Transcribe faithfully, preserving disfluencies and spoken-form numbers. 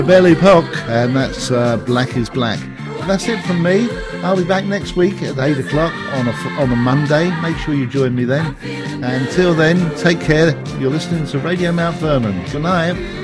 Belly Pock, and that's uh, Black is Black. That's it from me. I'll be back next week at eight o'clock on a, on a Monday. Make sure you join me then. Until then, take care. You're listening to Radio Mount Vernon. Good night.